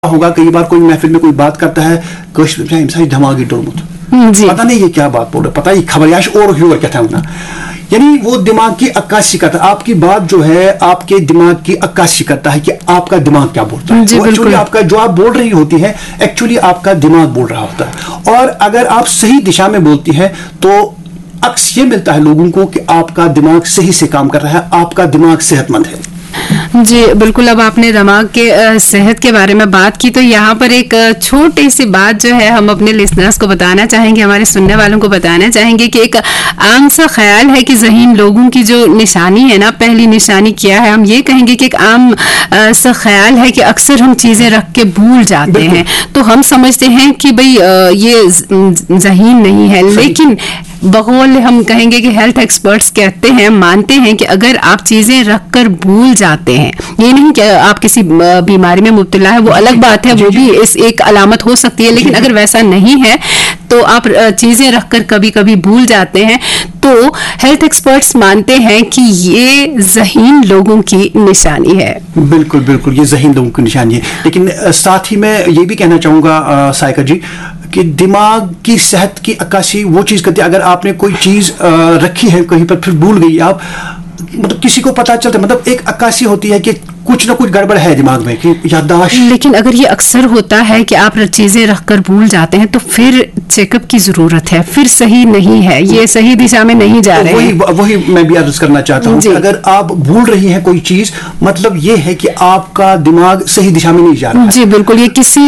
ہوگا کئی بار کوئی محفل میں کوئی بات کرتا ہے دھماغی ڈولمت پتہ نہیں یہ کیا بات بول رہا ہے, پتہ یہ خبر اور ہیور کیا تھا نا, یعنی وہ دماغ کی عکاسی کرتا ہے. آپ کی بات جو ہے آپ کے دماغ کی عکاسی کرتا ہے کہ آپ کا دماغ کیا بولتا ہے. ایکچولی آپ کا جو آپ بول رہی ہوتی ہے ایکچولی آپ کا دماغ بول رہا ہوتا ہے, اور اگر آپ صحیح دشا میں بولتی ہے تو عکس یہ ملتا ہے لوگوں کو کہ آپ کا دماغ صحیح سے کام کر رہا ہے, آپ کا دماغ صحت مند ہے. جی بالکل. اب آپ نے دماغ کے صحت کے بارے میں بات کی تو یہاں پر ایک چھوٹی سی بات جو ہے ہم اپنے لسنرز کو بتانا چاہیں گے, ہمارے سننے والوں کو بتانا چاہیں گے کہ ایک عام سا خیال ہے کہ ذہین لوگوں کی جو نشانی ہے نا, پہلی نشانی کیا ہے, ہم یہ کہیں گے کہ ایک عام سا خیال ہے کہ اکثر ہم چیزیں رکھ کے بھول جاتے ہیں, تو ہم سمجھتے ہیں کہ بھئی یہ ذہین نہیں ہے, لیکن بقول ہم کہیں گے کہ ہیلتھ ایکسپرٹس کہتے ہیں, مانتے ہیں کہ اگر آپ چیزیں رکھ کر بھول جاتے ہیں, یہ نہیں کہ آپ کسی بیماری میں مبتلا ہے, وہ الگ بات ہے, وہ بھی اس ایک علامت ہو سکتی ہے, لیکن اگر ویسا نہیں ہے تو آپ چیزیں رکھ کر کبھی کبھی بھول جاتے ہیں, تو ہیلتھ ایکسپرٹس مانتے ہیں کہ یہ ذہین لوگوں کی نشانی ہے. بالکل بالکل, یہ ذہین لوگوں کی نشانی ہے. لیکن ساتھ ہی میں یہ بھی کہنا چاہوں گا سائیکا جی کہ دماغ کی صحت کی عکاسی وہ چیز کرتی ہے, اگر آپ نے کوئی چیز رکھی ہے کہیں پر پھر بھول گئی آپ, مطلب کسی کو پتا چلتا ہے, مطلب ایک عکاسی ہوتی ہے کہ کچھ نہ کچھ گڑبڑ ہے دماغ میں کہ یادداشت. لیکن اگر یہ اکثر ہوتا ہے کہ آپ چیزیں رکھ کر بھول جاتے ہیں تو پھر چیک اپ کی ضرورت ہے, پھر صحیح نہیں ہے, یہ صحیح دشا میں نہیں جا رہے ہیں. وہی میں بھی عرض کرنا چاہتا ہوں کہ اگر آپ بھول رہی ہیں کوئی چیز, مطلب یہ ہے کہ آپ کا دماغ صحیح دشا میں نہیں جا رہا ہے. جی بالکل, یہ کسی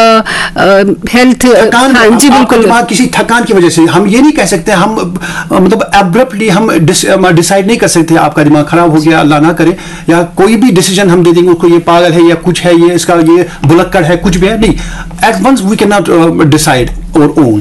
ہیلتھ جی بالکل دماغ کسی تھکان کی وجہ سے, ہم یہ نہیں کہہ سکتے, ہم مطلب ایبرپٹلی ہم ڈیسائیڈ نہیں کر سکتے آپ کا دماغ خراب ہو گیا, اللہ نہ کرے, یا کوئی بھی ڈیسیجن ہم دے دیں گے اس کو یہ پاگل ہے یا کچھ ہے, یہ اس کا یہ بلکڑ ہے, کچھ بھی ہے نہیں. At once we can not decide اور اون.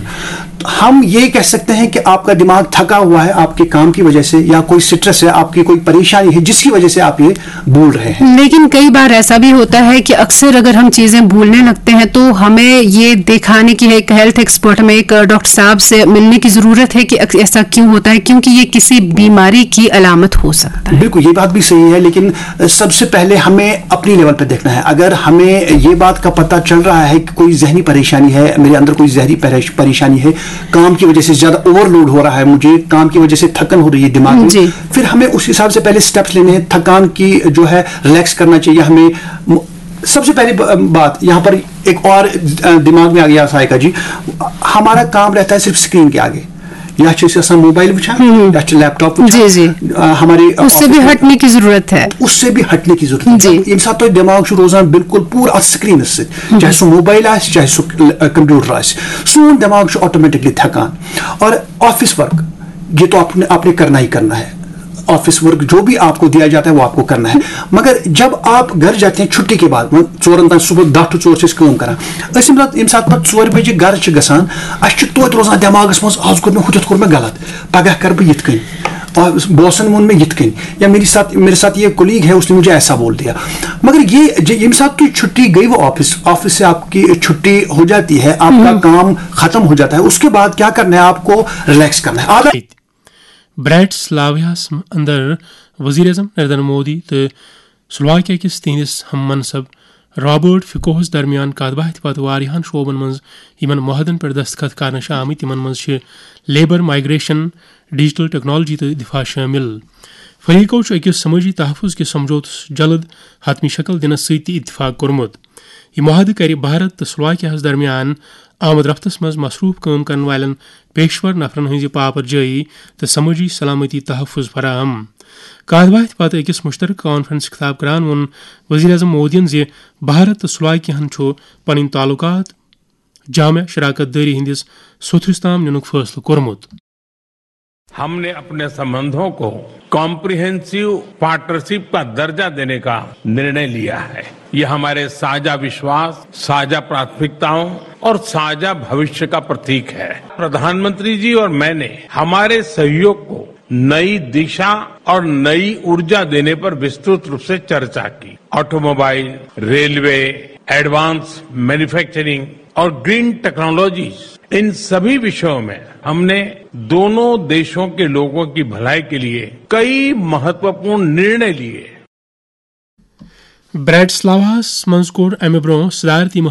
ہم یہ کہہ سکتے ہیں کہ آپ کا دماغ تھکا ہوا ہے آپ کے کام کی وجہ سے, یا کوئی سٹریس ہے, آپ کی کوئی پریشانی ہے جس کی وجہ سے آپ یہ بھول رہے ہیں. لیکن کئی بار ایسا بھی ہوتا ہے کہ اکثر اگر ہم چیزیں بھولنے لگتے ہیں تو ہمیں یہ دکھانے کی ہے, ایک ہیلتھ ایکسپرٹ, ہمیں ایک ڈاکٹر صاحب سے ملنے کی ضرورت ہے کہ ایسا کیوں ہوتا ہے, کیونکہ یہ کسی بیماری کی علامت ہو سکتا ہے. بالکل, یہ بات بھی صحیح ہے, لیکن سب سے پہلے ہمیں اپنی لیول پہ دیکھنا ہے. اگر ہمیں یہ بات کا پتہ چل رہا ہے کہ کوئی ذہنی پریشانی ہے, میرے اندر کوئی ذہنی پریشانی ہے, کام کی وجہ سے زیادہ اوور لوڈ ہو رہا ہے, مجھے کام کی وجہ سے تھکن ہو رہی ہے دماغ میں, پھر ہمیں اس حساب سے پہلے سٹیپس لینے ہیں. تھکان کی جو ہے ریلیکس کرنا چاہیے ہمیں. سب سے پہلی بات یہاں پر ایک اور دماغ میں آ گیا سائیکا جی, ہمارا کام رہتا ہے صرف اسکرین کے آگے, یا موبائل وچھان یا لیپ ٹاپ وچھان, ہماری اس سے بھی ہٹنے کی ضرورت ہے, اس سے بھی ہٹنے کی ضرورت ہے. ییٚمہِ ساتہٕ تۄہہِ دٮ۪ماغ چھُ روزان بالکل پوٗرٕ اَتھ سکریٖنَس سۭتۍ, چاہے سُہ موبائل آسہِ چاہے سُہ کمپیوٹر آسہِ, سون دٮ۪ماغ چھُ آٹومیٹکلی تھکان. اور آفس ورک یہ تو آپ نے کرنا ہی کرنا ہے, آفس ورک جو بھی آپ کو دیا جاتا ہے وہ آپ کو کرنا ہے. مگر جب آپ گھر جاتے ہیں چھٹی کے بعد, 4 تام صبح 10 to 4 سے کٲم کران, ییٚمہِ ساتہٕ پتہٕ 4 بجے گھر چھِ گژھان, اَسہِ چھُ توتہِ روزان دٮ۪ماغس منٛز آز کوٚر مےٚ ہُتٮ۪تھ کوٚر مےٚ غلط, پگاہ کرٕ بہٕ یِتھ کٔنۍ, باسن وون میں یِتھ کٔنۍ, یا میرے ساتھ یہ کولیگ ہے اس نے مجھے ایسا بول دیا. مگر یہ ییٚمہِ ساتہٕ تُہۍ چھٹی گئی وہ آفس سے آپ کی چھٹی ہو جاتی ہے, آپ کا کام ختم ہو جاتا ہے, اس کے بعد کیا کرنا ہے, آپ کو ریلیکس کرنا ہے. برائٹسلاویاہس اندر وزیر اعظم نریندر مودی تو سلواکیا کس تہندس ہم منصب رابرٹ فکوہس درمیان کت باتھ پتہ واریاہن شعبن مز یمن معاہدن پہ دستخط کرنے آمت, تمن مز لیبر, مائگریشن, ڈیجیٹل ٹیکنالوجی تو دفاع شامل. فریقو اکس سماجی تحفظ کس سمجھوتس جلد حتمی شکل دنس سی اتفاق کورمت. یہ معاہدہ کر بھارت تو سلواکیاہس درمیان آمد رفتس مز مصروف کام کرن والن پیشور نفرن ہز پاپر جائی تو سماجی سلامتی تحفظ فراہم. کت باتھ پتہ اکس مشترکہ کانفرنس خطاب کران وون وزیر اعظم مودین زِ بھارت تو سلواکیاہن پن تعلقات جامع شراکت داری ہندس ستھرس تام ننک فیصلہ کورمت. ہم نے اپنے سمبندھوں کو کمپریہنسو پارٹنرشپ کا درجہ دینے کا نرنے لیا ہے. یہ ہمارے ساجھا وشواس, ساجھا پراتھمکتاؤں اور ساجھا بھوشیہ کا پرتیک ہے. پردھان منتری جی اور میں نے ہمارے سہیوگ کو نئی دشا اور نئی ارجا دینے پر وسترت روپ سے چرچا کی. Auto mobile, railway, advance manufacturing اور گرین ٹیکنالوجیز, ان سبھی وشیوں میں ہم نے دونوں دیشوں کے لوگوں کی بھلائی کے لیے کئی مہتوپورن نرنے لیے. ब्रैटिस्लावाहस मंज कोर अमे ब्रोह सदारती